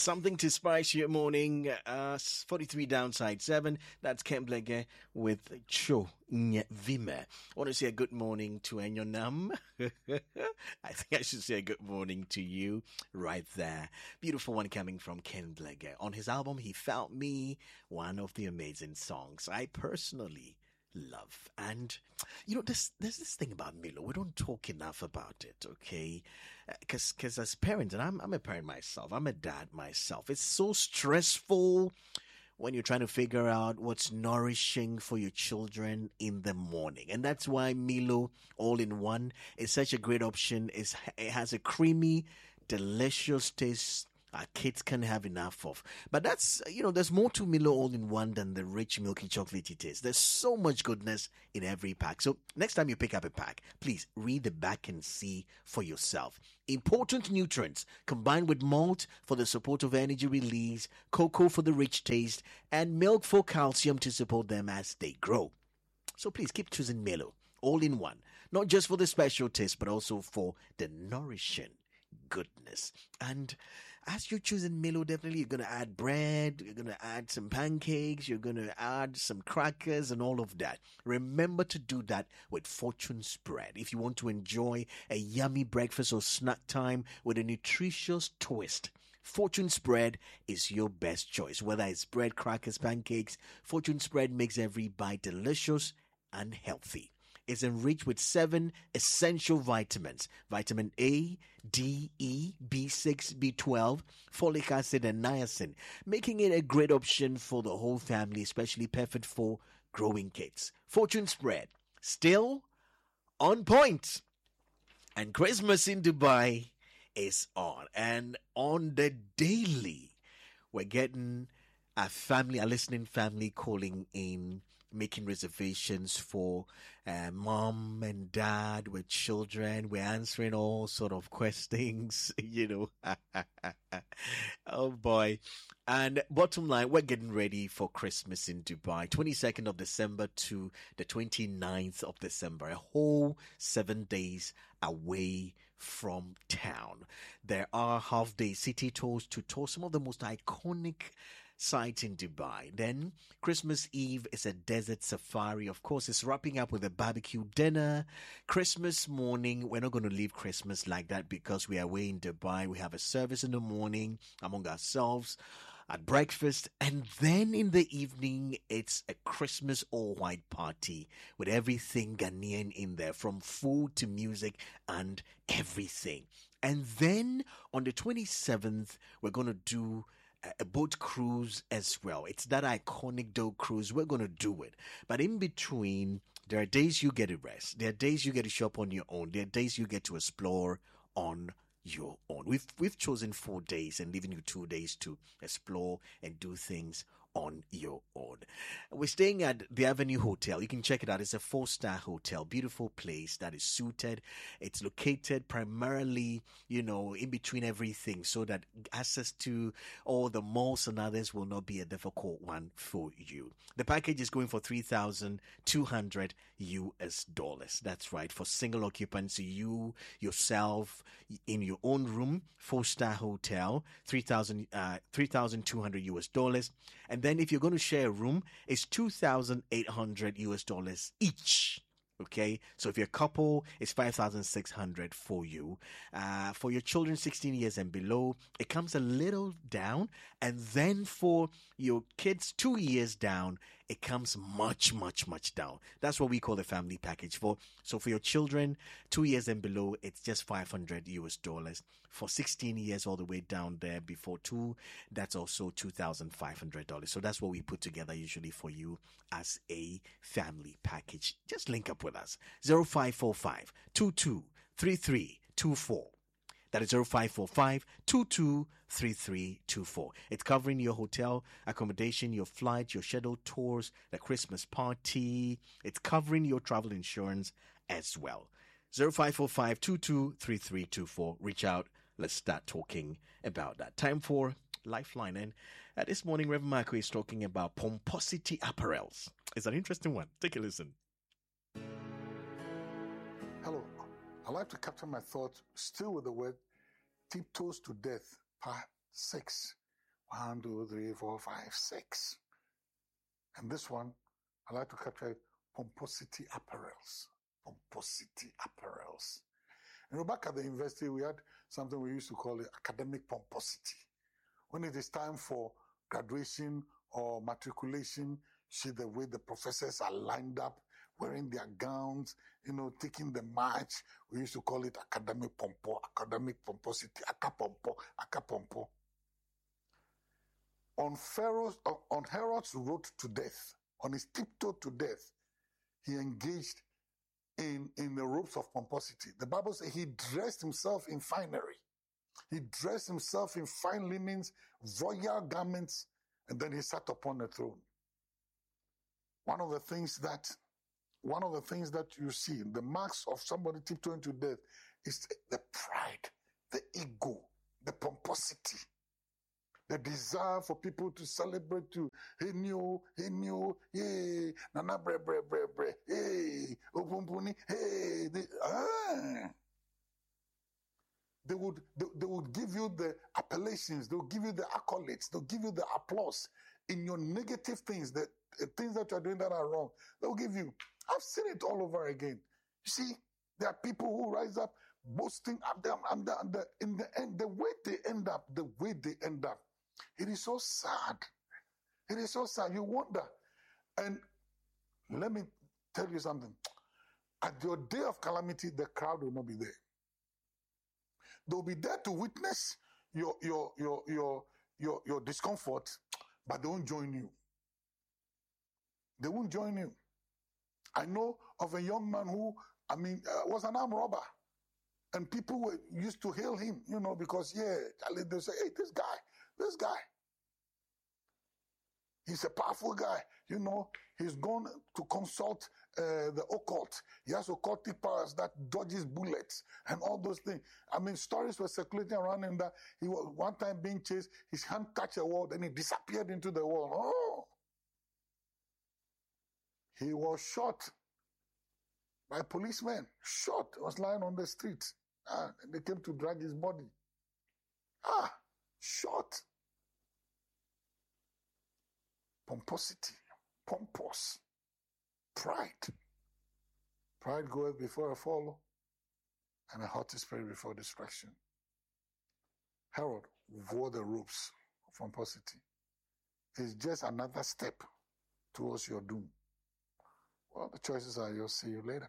Something to spice your morning. 43 downside 7. That's Ken Blege with Cho Vime. I want to say a good morning to Enyonam. I think I should say a good morning to you right there. Beautiful one coming from Ken Blege. On his album, He Found Me, one of the amazing songs I personally love. And there's this thing about Milo, we don't talk enough about it, okay? Because as parents, and I'm a parent myself, I'm a dad myself, it's so stressful when you're trying to figure out what's nourishing for your children in the morning. And that's why Milo All in One is such a great option. It has a creamy, delicious taste our kids can have enough of. But that's, there's more to Milo All in One than the rich, milky chocolate it is. There's so much goodness in every pack. So next time you pick up a pack, please read the back and see for yourself. Important nutrients combined with malt for the support of energy release, cocoa for the rich taste, and milk for calcium to support them as they grow. So please keep choosing Milo All in One, not just for the special taste, but also for the nourishing goodness. And as you're choosing Milo, definitely you're going to add bread, you're going to add some pancakes, you're going to add some crackers and all of that. Remember to do that with Fortune Spread if you want to enjoy a yummy breakfast or snack time with a nutritious twist. Fortune Spread is your best choice. Whether it's bread, crackers, pancakes, Fortune Spread makes every bite delicious and healthy. It's enriched with 7 essential vitamins: vitamin A, D, E, B6, B12, folic acid, and niacin, making it a great option for the whole family, especially perfect for growing kids. Fortune Spread, still on point. And Christmas in Dubai is on. And on the daily, we're getting a listening family calling in, making reservations for mom and dad with children. We're answering all sort of questions, Oh boy. And bottom line, we're getting ready for Christmas in Dubai, 22nd of December to the 29th of December, a whole 7 days away from town. There are half-day city tours to tour some of the most iconic sites in Dubai. Then Christmas Eve is a desert safari. Of course, it's wrapping up with a barbecue dinner. Christmas morning, we're not going to leave Christmas like that because we are away in Dubai. We have a service in the morning among ourselves at breakfast, and then in the evening it's a Christmas all-white party with everything Ghanaian in there, from food to music and everything. And then on the 27th we're going to do a boat cruise as well. It's that iconic boat cruise. We're going to do it. But in between, there are days you get to rest. There are days you get to shop on your own. There are days you get to explore on your own. We've chosen 4 days and leaving you 2 days to explore and do things on your own. We're staying at the Avenue Hotel. You can check it out. It's a 4-star hotel, beautiful place that is suited. It's located primarily, in between everything, so that access to all the malls and others will not be a difficult one for you. The package is going for $3,200 US. That's right, for single occupants, you yourself in your own room, 4-star hotel, $3,200 US. And then if you're going to share a room, it's $2,800 US each. Okay, so if you're a couple, it's $5,600 for you. For your children 16 years and below, it comes a little down. And then for your kids 2 years down, it comes much, much, much down. That's what we call the family package. So for your children 2 years and below, it's just $500 US. For 16 years all the way down there before 2, that's also $2,500. So that's what we put together usually for you as a family package. Just link up with us. 0545 223324. That is 0545 223324. It's covering your hotel accommodation, your flight, your scheduled tours, the Christmas party. It's covering your travel insurance as well. 0545 223324. Reach out. Let's start talking about that. Time for Lifeline. And this morning, Reverend Marco is talking about pomposity apparels. It's an interesting one. Take a listen. Hello. I'd like to capture my thoughts still with the word tiptoes to death, part 6. 1, 2, 3, 4, 5, 6. And this one, I like to capture it, pomposity apparels. Pomposity apparels. You know, back at the university, we had something we used to call it academic pomposity. When it is time for graduation or matriculation, see the way the professors are lined up, wearing their gowns, taking the march. We used to call it academic pomposity, akapompo. On Herod's road to death, on his tiptoe to death, he engaged in the ropes of pomposity. The Bible says he dressed himself in finery. He dressed himself in fine linens, royal garments, and then he sat upon the throne. One of the things that you see, the marks of somebody tiptoeing to death, is the pride, the ego, the pomposity, the desire for people to celebrate you. Hey, nana bre, hey, opumpuni, hey. They would give you the appellations, they'll give you the accolades, they'll give you the applause in your negative things, the things that you're doing that are wrong. They'll give you. I've seen it all over again. You see, there are people who rise up boasting up them, in the end, the way they end up, it is so sad. It is so sad. You wonder. And let me tell you something. At your day of calamity, the crowd will not be there. They'll be there to witness your discomfort, but they won't join you. They won't join you. I know of a young man who, was an armed robber. And people used to hail him, because, they say, hey, this guy. He's a powerful guy. He's gone to consult the occult. He has occultic powers that dodges bullets and all those things. Stories were circulating around him that he was one time being chased, his hand touched a wall, then he disappeared into the wall. Oh! He was shot by policemen. Shot. He was lying on the street. And they came to drag his body. Shot. Pomposity. Pompous. Pride. Pride goeth before a fall, and a haughty spirit before destruction. Herod wore the robes of pomposity. It's just another step towards your doom. Well, the choices are yours. See you later.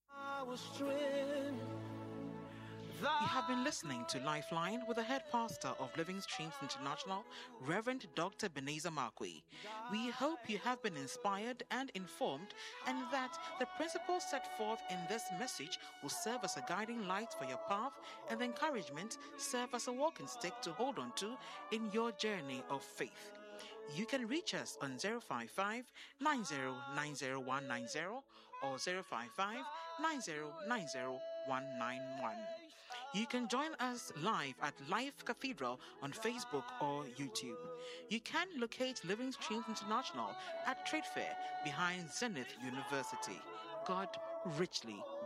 You have been listening to Lifeline with the head pastor of Living Streams International, Reverend Dr. Ebenezer Markwei. We hope you have been inspired and informed, and that the principles set forth in this message will serve as a guiding light for your path, and the encouragement serve as a walking stick to hold on to in your journey of faith. You can reach us on 055 9090190 or 055 9090191. You can join us live at Life Cathedral on Facebook or YouTube. You can locate Living Streams International at Trade Fair behind Zenith University. God richly